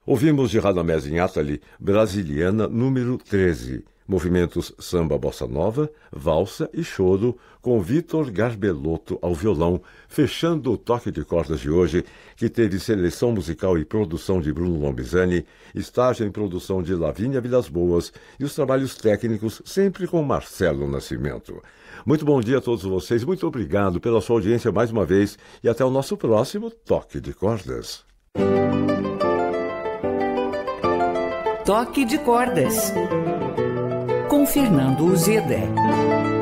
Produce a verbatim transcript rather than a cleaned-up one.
Ouvimos de Radamés Inátali, Brasiliana número treze, movimentos samba bossa nova, valsa e choro, com Vitor Garbelotto ao violão, fechando o toque de cordas de hoje, que teve seleção musical e produção de Bruno Lombizani, estágio em produção de Lavínia Vilas Boas e os trabalhos técnicos sempre com Marcelo Nascimento. Muito bom dia a todos vocês, muito obrigado pela sua audiência mais uma vez e até o nosso próximo Toque de Cordas. Toque de Cordas, com Fernando Uzeda.